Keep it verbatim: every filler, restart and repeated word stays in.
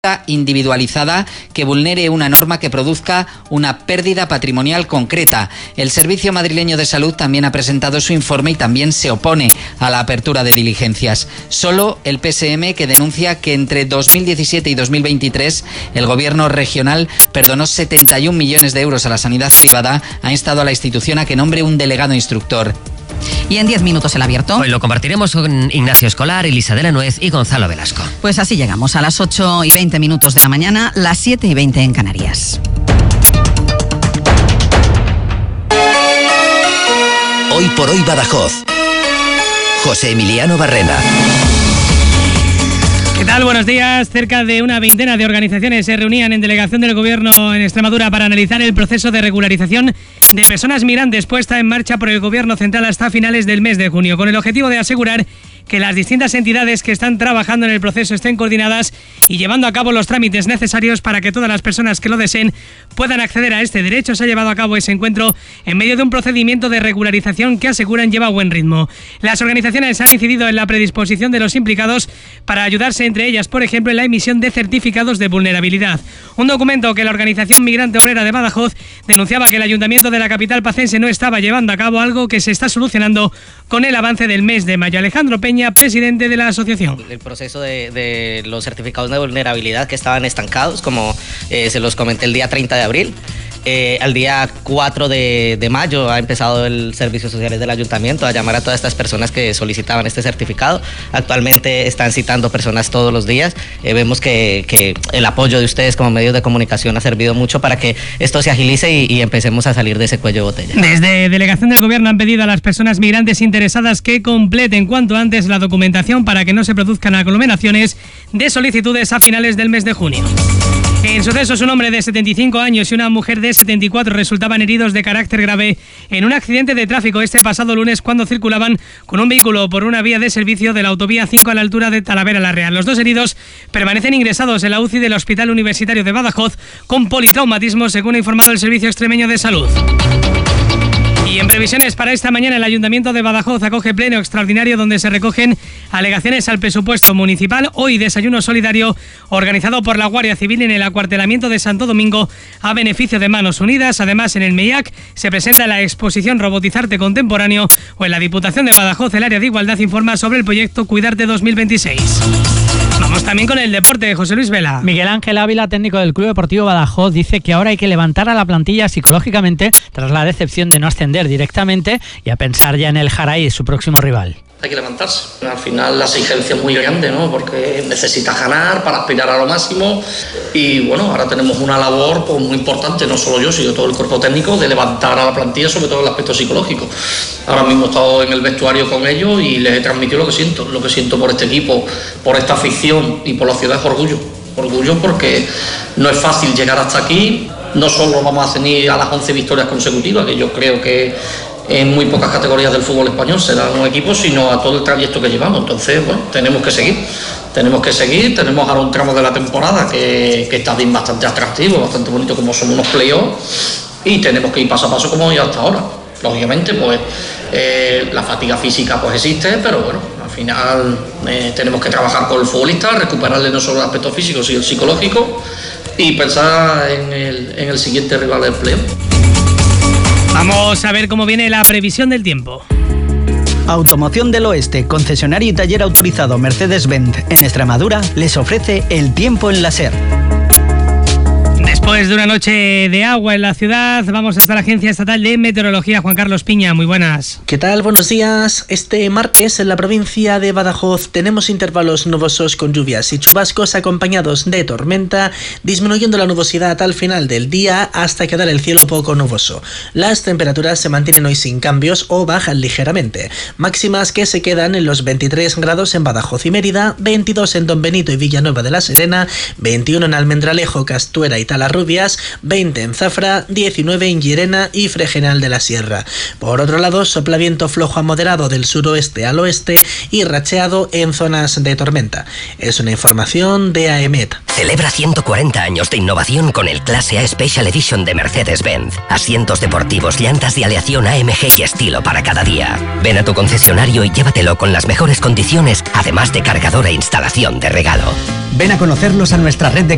individualizada que vulnere una norma que produzca una pérdida patrimonial concreta. El Servicio Madrileño de Salud también ha presentado su informe y también se opone a la apertura de diligencias. Solo el P S M, que denuncia que entre dos mil diecisiete y dos mil veintitrés el gobierno regional perdonó setenta y un millones de euros a la sanidad privada, ha instado a la institución a que nombre un delegado instructor. Y en diez minutos el abierto. Hoy lo compartiremos con Ignacio Escolar, Elisa de la Nuez y Gonzalo Velasco. Pues así llegamos a las ocho y veinte minutos de la mañana, las siete y veinte en Canarias. Hoy por hoy Badajoz. José Emiliano Barrena. ¿Qué tal? Buenos días. Cerca de una veintena de organizaciones se reunían en delegación del Gobierno en Extremadura para analizar el proceso de regularización de personas migrantes puesta en marcha por el Gobierno central hasta finales del mes de junio, con el objetivo de asegurar que las distintas entidades que están trabajando en el proceso estén coordinadas y llevando a cabo los trámites necesarios para que todas las personas que lo deseen puedan acceder a este derecho. Se ha llevado a cabo ese encuentro en medio de un procedimiento de regularización que aseguran lleva buen ritmo. Las organizaciones han incidido en la predisposición de los implicados para ayudarse entre ellas, por ejemplo, en la emisión de certificados de vulnerabilidad. Un documento que la Organización Migrante Obrera de Badajoz denunciaba que el Ayuntamiento de la capital pacense no estaba llevando a cabo, algo que se está solucionando con el avance del mes de mayo. Alejandro Peña, presidente de la asociación. El proceso de, de los certificados de vulnerabilidad que estaban estancados, como eh, se los comenté el día treinta de abril. Eh, al día cuatro de, de mayo ha empezado el Servicio Sociales del Ayuntamiento a llamar a todas estas personas que solicitaban este certificado. Actualmente están citando personas todos los días. Eh, vemos que, que el apoyo de ustedes como medios de comunicación ha servido mucho para que esto se agilice y, y empecemos a salir de ese cuello de botella. Desde Delegación del Gobierno han pedido a las personas migrantes interesadas que completen cuanto antes la documentación para que no se produzcan aglomeraciones de solicitudes a finales del mes de junio. En sucesos, un hombre de setenta y cinco años y una mujer de setenta y cuatro resultaban heridos de carácter grave en un accidente de tráfico este pasado lunes cuando circulaban con un vehículo por una vía de servicio de la autovía cinco a la altura de Talavera-La Real. Los dos heridos permanecen ingresados en la U C I del Hospital Universitario de Badajoz con politraumatismo, según ha informado el Servicio Extremeño de Salud. Y en previsiones para esta mañana, el Ayuntamiento de Badajoz acoge pleno extraordinario donde se recogen alegaciones al presupuesto municipal. Hoy desayuno solidario organizado por la Guardia Civil en el acuartelamiento de Santo Domingo a beneficio de Manos Unidas. Además, en el MEIAC se presenta la exposición Robotizarte Contemporáneo, o en la Diputación de Badajoz el área de Igualdad informa sobre el proyecto Cuidarte dos mil veintiséis. Vamos también con el deporte, José Luis Vela. Miguel Ángel Ávila, técnico del Club Deportivo Badajoz, dice que ahora hay que levantar a la plantilla psicológicamente tras la decepción de no ascender directamente y a pensar ya en el Jaraí, su próximo rival. Hay que levantarse. Al final la exigencia es muy grande, ¿no? Porque necesitas ganar para aspirar a lo máximo y bueno, ahora tenemos una labor pues, muy importante, no solo yo, sino todo el cuerpo técnico, de levantar a la plantilla, sobre todo el aspecto psicológico. Ahora mismo he estado en el vestuario con ellos y les he transmitido lo que siento, lo que siento por este equipo, por esta afición y por la ciudad es orgullo. Orgullo porque no es fácil llegar hasta aquí, no solo vamos a ceñir a las once victorias consecutivas, que yo creo que en muy pocas categorías del fútbol español se dan un equipo, sino a todo el trayecto que llevamos. Entonces, bueno, tenemos que seguir, tenemos que seguir, tenemos ahora un tramo de la temporada que, que está bien bastante atractivo, bastante bonito como son unos playoffs y tenemos que ir paso a paso como ya hasta ahora. Lógicamente, pues eh, la fatiga física pues existe, pero bueno, al final eh, tenemos que trabajar con el futbolista, recuperarle no solo el aspecto físico, sino el psicológico y pensar en el, en el siguiente rival del playoff. Vamos a ver cómo viene la previsión del tiempo. Automoción del Oeste, concesionario y taller autorizado Mercedes-Benz en Extremadura, les ofrece el tiempo en la SER. Después de una noche de agua en la ciudad, vamos hasta la Agencia Estatal de Meteorología. Juan Carlos Piña, muy buenas. ¿Qué tal? Buenos días. Este martes en la provincia de Badajoz tenemos intervalos nubosos con lluvias y chubascos acompañados de tormenta, disminuyendo la nubosidad al final del día hasta quedar el cielo poco nuboso. Las temperaturas se mantienen hoy sin cambios o bajan ligeramente. Máximas que se quedan en los veintitrés grados en Badajoz y Mérida, veintidós en Don Benito y Villanueva de la Serena, veintiuno en Almendralejo, Castuera y Talarrubias, veinte en Zafra, diecinueve en Llerena y Fregenal de la Sierra. Por otro lado, sopla viento flojo a moderado del suroeste al oeste y racheado en zonas de tormenta. Es una información de AEMET. Celebra ciento cuarenta años de innovación con el Clase A Special Edition de Mercedes-Benz. Asientos deportivos, llantas de aleación A M G y estilo para cada día. Ven a tu concesionario y llévatelo con las mejores condiciones, además de cargador e instalación de regalo. Ven a conocerlos a nuestra red de